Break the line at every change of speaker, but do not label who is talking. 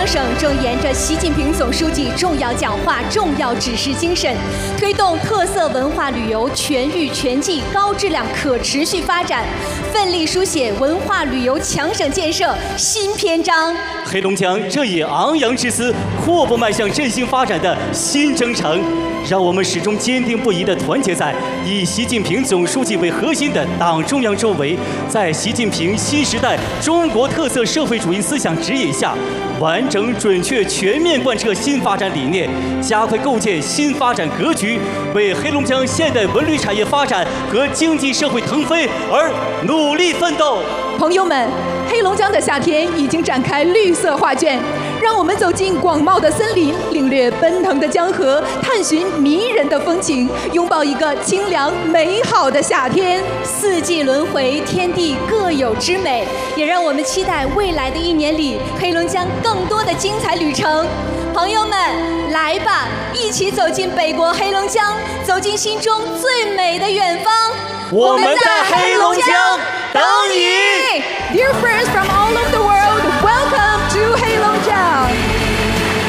江省正沿着习近平总书记重要讲话、重要指示精神，推动特色文化旅游全域全季高质量可持续发展，奋力书写文化旅游强省建设新篇章。
黑龙江正以昂扬之姿，阔步迈向振兴发展的新征程。让我们始终坚定不移地团结在以习近平总书记为核心的党中央周围，在习近平新时代中国特色社会主义思想指引下，完整、准确、全面贯彻新发展理念，加快构建新发展格局，为黑龙江现代文旅产业发展和经济社会腾飞而努力奋斗。
朋友们，黑龙江的夏天已经展开绿色画卷，让我们走进广袤的森林，领略奔腾的江河，探寻迷人的风情，拥抱一个清凉美好的夏天。
四季轮回，天地各有之美，也让我们期待未来的一年里，黑龙江更多的精彩旅程。朋友们，来吧，一起走进北国黑龙江，走进心中最美的远方。
我们在黑龙江等你。
Dear friends,